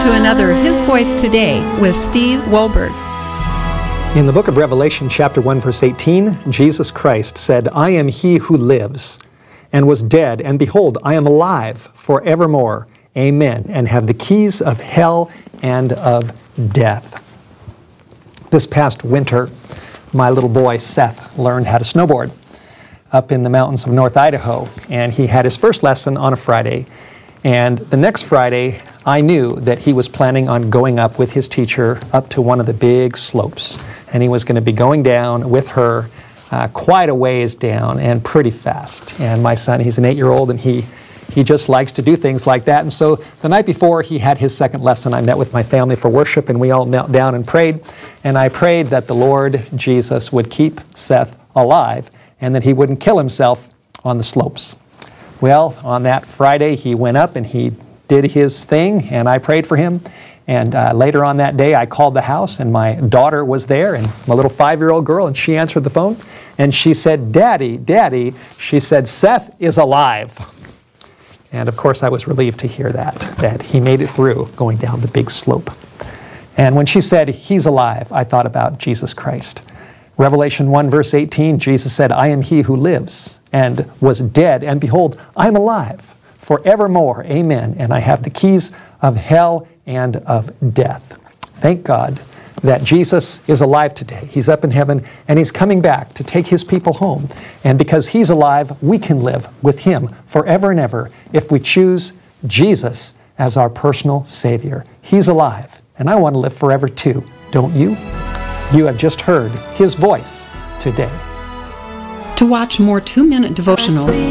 to another His Voice Today with Steve Wohlberg. In the book of Revelation, chapter 1, verse 18, Jesus Christ said, "I am he who lives and was dead, and behold, I am alive forevermore. Amen. And have the keys of hell and of death." This past winter, my little boy Seth learned how to snowboard up in the mountains of North Idaho, and he had his first lesson on a Friday. And the next Friday, I knew that he was planning on going up with his teacher up to one of the big slopes. And he was going to be going down with her quite a ways down and pretty fast. And my son, he's an 8-year-old, and he just likes to do things like that. And so the night before he had his second lesson, I met with my family for worship, and we all knelt down and prayed. And I prayed that the Lord Jesus would keep Seth alive and that he wouldn't kill himself on the slopes. Well, on that Friday, he went up and he did his thing, and I prayed for him. And later on that day, I called the house, and my daughter was there, and my little 5-year-old girl, and she answered the phone, and she said, "Daddy, Daddy," she said, "Seth is alive." And of course, I was relieved to hear that he made it through going down the big slope. And when she said, "He's alive," I thought about Jesus Christ. Revelation 1, verse 18, Jesus said, "I am he who lives and was dead, and behold, I am alive forevermore. Amen. And I have the keys of hell and of death." Thank God that Jesus is alive today. He's up in heaven, and He's coming back to take His people home. And because He's alive, we can live with Him forever and ever if we choose Jesus as our personal Savior. He's alive, and I want to live forever too. Don't you? You have just heard His voice today. To watch more 2-minute devotionals,